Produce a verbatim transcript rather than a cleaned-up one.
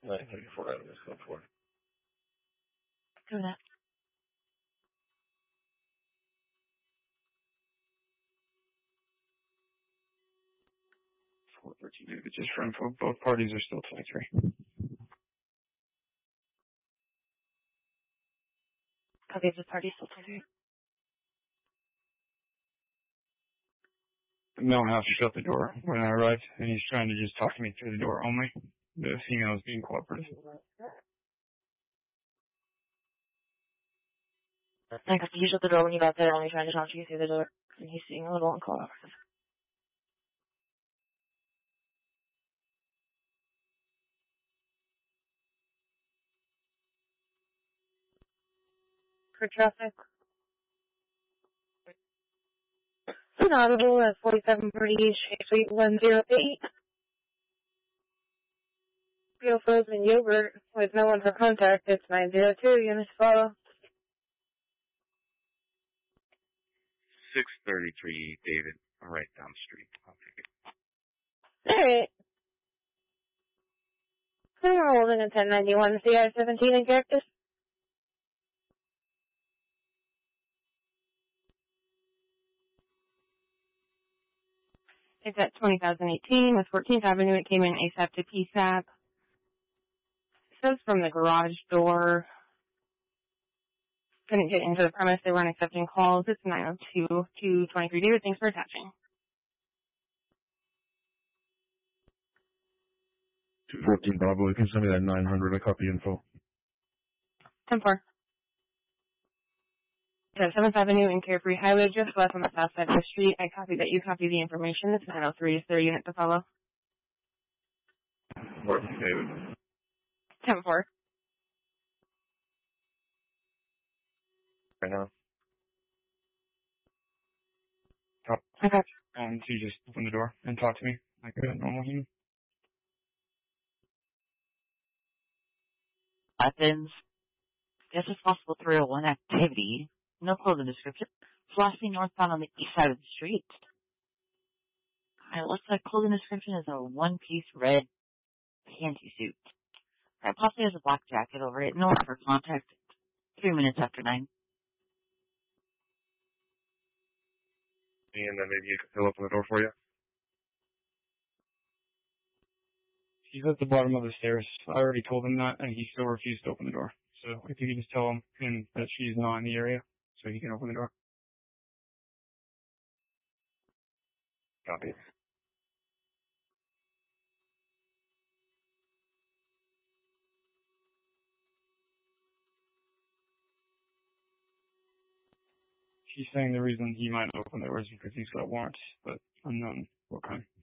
nine thirty-four out of this code four. Do that. four thirteen, David, just for info, both parties are still twenty-three. Copy of the party still twenty-three. Male has to shut the door when I arrived, and he's trying to just talk to me through the door only. The female is being cooperative. I got you shut the door when you got there, only trying to talk to you through the door. And he's being a little uncooperative. For traffic. Inaudible at forty-seven forty Suite one oh eight. Real frozen yogurt with no one for contact. It's nine oh two. Units follow. six thirty-three, David, right down the street. I'll take it. Alright. So we're holding a ten ninety-one C I seventeen in characters. It's at twenty thousand eighteen with fourteenth Avenue. It came in ASAP to P S A P. It says from the garage door. Couldn't get into the premise. They weren't accepting calls. It's nine oh two to twenty-three. David, thanks for attaching. two fourteen, Bravo, you can send me that nine hundred, I copy info. ten four. It's at seventh Avenue and Carefree Highway, just left on the south side of the street. I copy that you copy the information. It's nine oh three. Is there a unit to follow? fourteen, David. ten four. Right now. Okay. Um, so you just open the door and talk to me like a normal human? Weapons. Guess it's possible three oh one activity. No clothing description. Flashing northbound on the east side of the street. It looks like clothing description is a one-piece red panty suit. It possibly has a black jacket over it. No one for contact. Three minutes after nine. And then maybe you can fill open the door for you? He's at the bottom of the stairs. I already told him that, and he still refused to open the door. So if you could just tell him, him that she's not in the area, so he can open the door. Copy. She's saying the reason he might open the door is because he's got warrants, but unknown what kind.